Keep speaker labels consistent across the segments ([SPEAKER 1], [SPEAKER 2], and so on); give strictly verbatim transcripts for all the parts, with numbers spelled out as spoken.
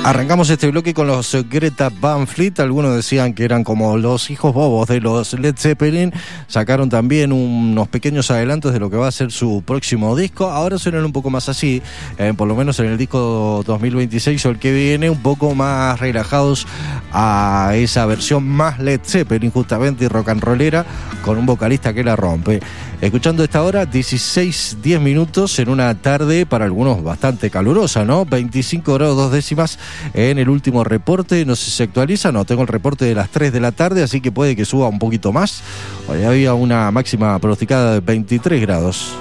[SPEAKER 1] Arrancamos este bloque con los Greta Van Fleet. Algunos decían que eran como los hijos bobos de los Led Zeppelin. Sacaron también unos pequeños adelantos de lo que va a ser su próximo disco. Ahora suenan un poco más así, eh, por lo menos en el disco dos mil veintiséis o el que viene, un poco más relajados a esa versión más Led Zeppelin justamente y rock and rollera, con un vocalista que la rompe. Escuchando esta hora, dieciséis diez minutos en una tarde para algunos bastante calurosa, ¿no? veinticinco grados dos décimas en el último reporte. No sé si se actualiza, no, tengo el reporte de las tres de la tarde, así que puede que suba un poquito más. Hoy había una máxima pronosticada de veintitrés grados.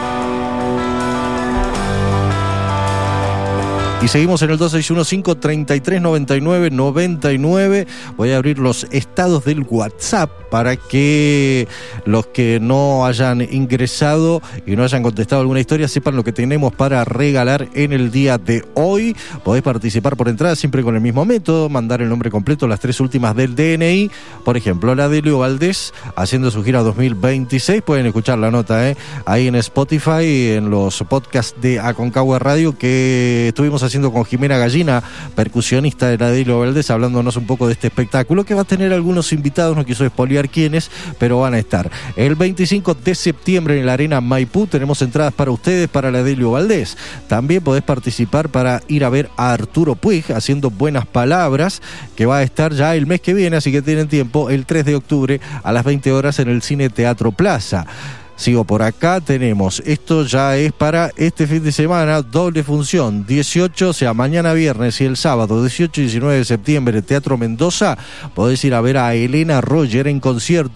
[SPEAKER 1] Y seguimos en el dos seis uno cinco, treinta y tres, noventa y nueve, noventa y nueve. Voy a abrir los estados del WhatsApp para que los que no hayan ingresado y no hayan contestado alguna historia sepan lo que tenemos para regalar en el día de hoy. Podés participar por entrada siempre con el mismo método, mandar el nombre completo, las tres últimas del D N I. Por ejemplo, la Delio Valdés haciendo su gira dos mil veintiséis. Pueden escuchar la nota ¿eh? ahí en Spotify, en los podcasts de Aconcagua Radio que estuvimos haciendo haciendo con Jimena Gallina, percusionista de la Delio Valdés, hablándonos un poco de este espectáculo que va a tener algunos invitados, no quiso espoliar quiénes, pero van a estar. El veinticinco de septiembre en la Arena Maipú tenemos entradas para ustedes para la Delio Valdés. También podés participar para ir a ver a Arturo Puig haciendo Buenas Palabras, que va a estar ya el mes que viene, así que tienen tiempo, el tres de octubre a las veinte horas en el Cine Teatro Plaza. Sigo por acá, tenemos, esto ya es para este fin de semana, doble función, dieciocho, o sea, mañana viernes y el sábado, dieciocho y diecinueve de septiembre, Teatro Mendoza, podés ir a ver a Elena Roger en concierto.